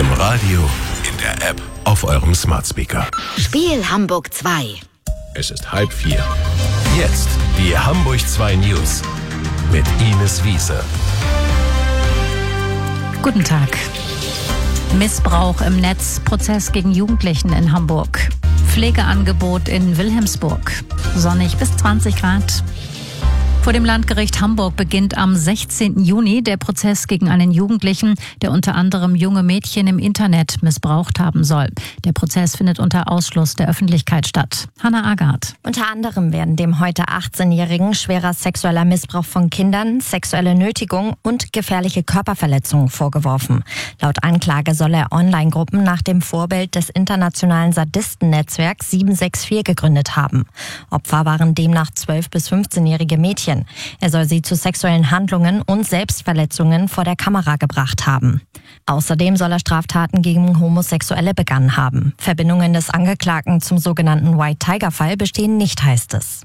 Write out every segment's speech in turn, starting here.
Im Radio, in der App, auf eurem Smart Speaker. Spiel Hamburg 2. Es ist 3:30. Jetzt die Hamburg 2 News mit Ines Wiese. Guten Tag. Missbrauch im Netz, Prozess gegen Jugendlichen in Hamburg. Pflegeangebot in Wilhelmsburg. Sonnig bis 20 Grad. Vor dem Landgericht Hamburg beginnt am 16. Juni der Prozess gegen einen Jugendlichen, der unter anderem junge Mädchen im Internet missbraucht haben soll. Der Prozess findet unter Ausschluss der Öffentlichkeit statt. Hannah Agard. Unter anderem werden dem heute 18-Jährigen schwerer sexueller Missbrauch von Kindern, sexuelle Nötigung und gefährliche Körperverletzungen vorgeworfen. Laut Anklage soll er Online-Gruppen nach dem Vorbild des internationalen Sadistennetzwerks 764 gegründet haben. Opfer waren demnach 12- bis 15-jährige Mädchen. Er soll sie zu sexuellen Handlungen und Selbstverletzungen vor der Kamera gebracht haben. Außerdem soll er Straftaten gegen Homosexuelle begangen haben. Verbindungen des Angeklagten zum sogenannten White Tiger-Fall bestehen nicht, heißt es.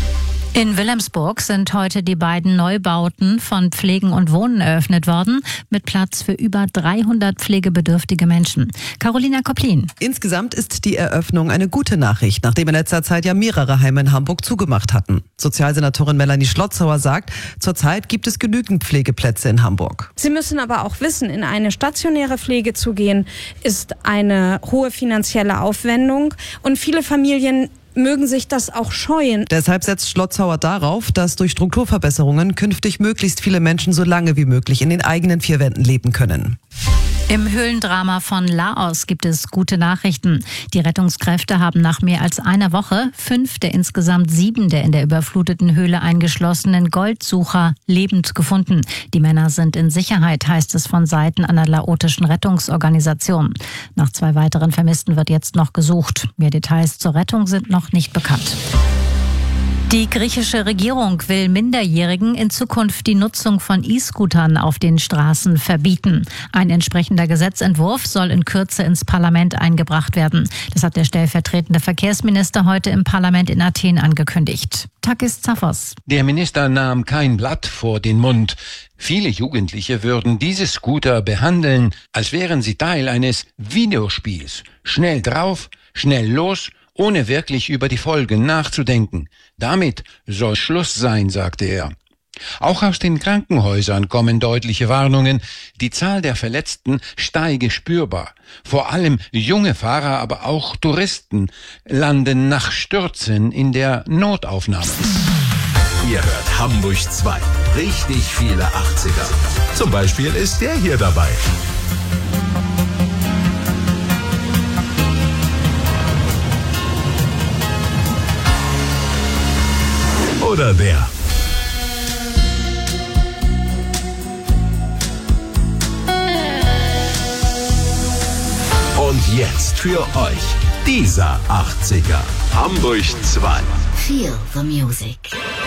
In Wilhelmsburg sind heute die beiden Neubauten von Pflegen und Wohnen eröffnet worden, mit Platz für über 300 pflegebedürftige Menschen. Carolina Koplin. Insgesamt ist die Eröffnung eine gute Nachricht, nachdem in letzter Zeit ja mehrere Heime in Hamburg zugemacht hatten. Sozialsenatorin Melanie Schlotzauer sagt, zurzeit gibt es genügend Pflegeplätze in Hamburg. Sie müssen aber auch wissen, in eine stationäre Pflege zu gehen, ist eine hohe finanzielle Aufwendung und viele Familien mögen sich das auch scheuen. Deshalb setzt Schlotzauer darauf, dass durch Strukturverbesserungen künftig möglichst viele Menschen so lange wie möglich in den eigenen vier Wänden leben können. Im Höhlendrama von Laos gibt es gute Nachrichten. Die Rettungskräfte haben nach mehr als einer Woche 5 der insgesamt 7 der in der überfluteten Höhle eingeschlossenen Goldsucher lebend gefunden. Die Männer sind in Sicherheit, heißt es von Seiten einer laotischen Rettungsorganisation. Nach 2 weiteren Vermissten wird jetzt noch gesucht. Mehr Details zur Rettung sind noch nicht bekannt. Die griechische Regierung will Minderjährigen in Zukunft die Nutzung von E-Scootern auf den Straßen verbieten. Ein entsprechender Gesetzentwurf soll in Kürze ins Parlament eingebracht werden. Das hat der stellvertretende Verkehrsminister heute im Parlament in Athen angekündigt. Takis Zaphos. Der Minister nahm kein Blatt vor den Mund. Viele Jugendliche würden diese Scooter behandeln, als wären sie Teil eines Videospiels. Schnell drauf, schnell los, ohne wirklich über die Folgen nachzudenken. Damit soll Schluss sein, sagte er. Auch aus den Krankenhäusern kommen deutliche Warnungen. Die Zahl der Verletzten steige spürbar. Vor allem junge Fahrer, aber auch Touristen landen nach Stürzen in der Notaufnahme. Ihr hört Hamburg 2. Richtig viele 80er. Zum Beispiel ist der hier dabei. Oder der. Und jetzt für euch dieser 80er. Hamburg 2. Feel the music.